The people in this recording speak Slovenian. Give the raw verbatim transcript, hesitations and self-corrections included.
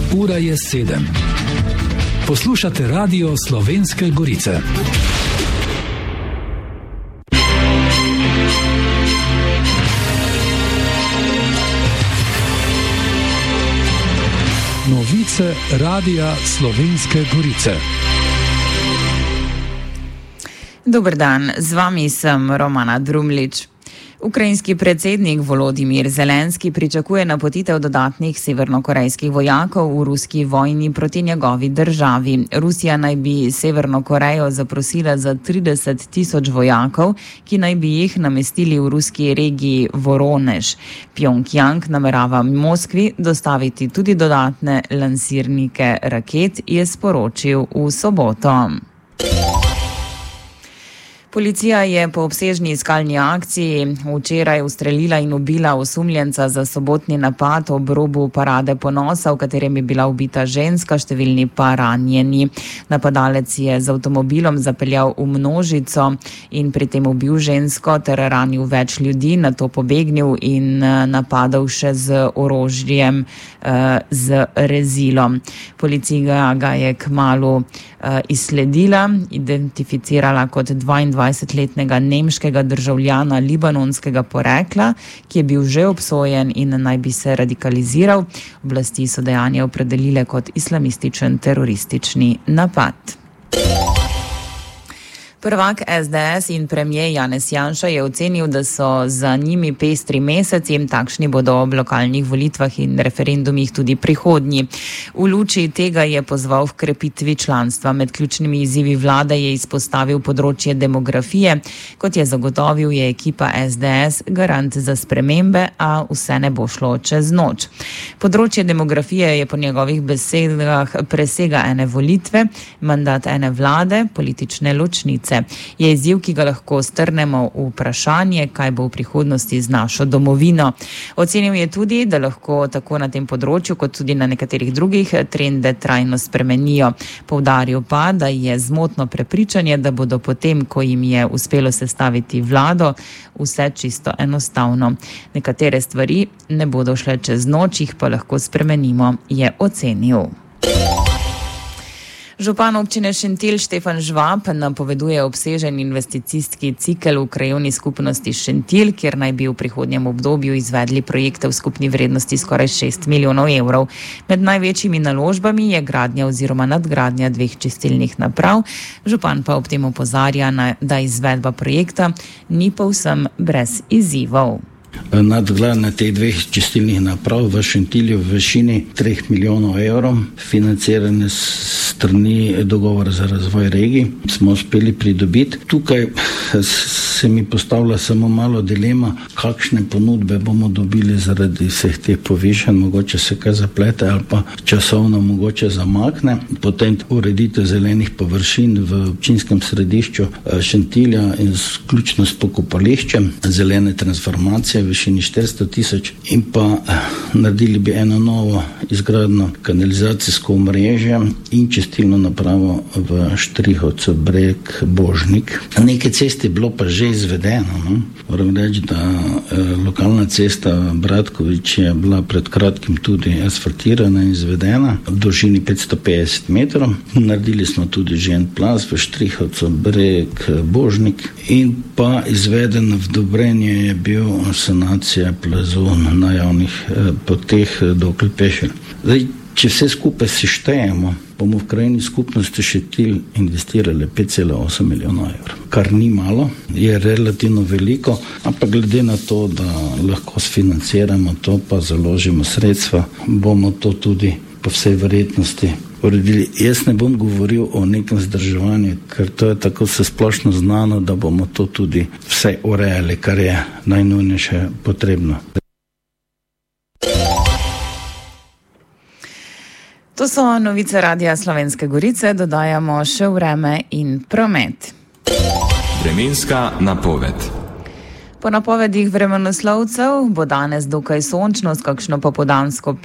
Ura je sedem. Poslušate radio Slovenske Gorice. Novice radia Slovenske Gorice. Dober dan, z vami sem Romana Drumlič. Ukrajinski predsednik Volodimir Zelenski pričakuje napotitev dodatnih severnokorejskih vojakov v ruski vojni proti njegovi državi. Rusija naj bi Severno Korejo zaprosila za trideset tisoč vojakov, ki naj bi jih namestili v ruski regiji Voronež. Pjongjang namerava Moskvi dostaviti tudi dodatne lansirnike raket, je sporočil v soboto. Policija je po obsežni iskalni akciji včeraj ustrelila in ubila osumljenca za sobotni napad ob robu Parade ponosa, v katerem je bila ubita ženska, številni pa ranjeni. Napadalec je z avtomobilom zapeljal v množico in pri tem ubil žensko ter ranil več ljudi, nato pobegnil in napadal še z orožjem, z rezilom. Policija ga je kmalu izsledila, identificirala kot dvaindvajsetletnega nemškega državljana libanonskega porekla, ki je bil že obsojen in naj bi se radikaliziral. Oblasti so dejanje opredelile kot islamističen teroristični napad. Prvak es de es in premier Janez Janša je ocenil, da so za njimi pestri meseci, takšni bodo ob lokalnih volitvah in referendumih tudi prihodnji. V luči tega je pozval k krepitvi članstva. Med ključnimi izzivi vlade je izpostavil področje demografije. Kot je zagotovil, je ekipa es de es garant za spremembe, a vse ne bo šlo čez noč. Področje demografije je po njegovih besedah presega ene volitve, mandat ene vlade, politične ločnice. Je izziv, ki ga lahko strnemo v vprašanje, kaj bo v prihodnosti z našo domovino. Ocenil je tudi, da lahko tako na tem področju, kot tudi na nekaterih drugih trende trajno spremenijo. Poudaril pa, da je zmotno prepričanje, da bodo potem, ko jim je uspelo sestaviti vlado, vse čisto enostavno. Nekatere stvari ne bodo šle čez noč, jih pa lahko spremenimo, je ocenil. Župan občine Šentilj Štefan Žvab napoveduje obsežen investicijski cikel v krajevni skupnosti Šentilj, kjer naj bi v prihodnjem obdobju izvedli projekte v skupni vrednosti skoraj šest milijonov evrov. Med največjimi naložbami je gradnja oziroma nadgradnja dveh čistilnih naprav. Župan pa ob tem opozarja, da izvedba projekta ni povsem brez izzivov. Nadgradnja teh dveh čistilnih naprav v Šentilju v višini treh milijonov evrov, financirane strani dogovora za razvoj regij, smo uspeli pridobiti. Tukaj se mi postavlja samo malo dilema, kakšne ponudbe bomo dobili zaradi vseh teh povišanj, mogoče se kaj zaplete ali pa časovno mogoče zamakne. Potem ureditev zelenih površin v občinskem središču Šentilja in vključno s pokopališčem, zelene transformacije v višini štiristo tisoč in pa naredili bi eno novo izgradno kanalizacijsko omrežje in čistilno napravo v Štrihovcu Breg Božnik. Neke ceste je bilo pa že izvedeno. No? Moram reči, da eh, lokalna cesta Bratkovič je bila pred kratkim tudi asfaltirana in izvedena v dolžini petsto petdeset metrov. Naredili smo tudi že en plaz v Štrihovcu Breg Božnik in pa izveden v Dobrenje je bil sanacija plazu na javnih eh, poteh do Klepešelj. Zdaj, če vse skupaj seštejemo, bomo v krajini skupnosti Šentilj investirali pet cela osem milijonov evrov. Kar ni malo, je relativno veliko, ampak glede na to, da lahko sfinanciramo to, pa založimo sredstva, bomo to tudi po vsej verjetnosti uredili. Jaz ne bom govoril o nekem zdrževanju, ker to je tako vse splošno znano, da bomo to tudi vse urejali, kar je najnujnejše potrebno. To so novice radia Slovenske Gorice, dodajamo še vreme in promet. Vremenska napoved. Po napovedih vremenoslovcev bo danes dokaj sončno s kakšno popoldansko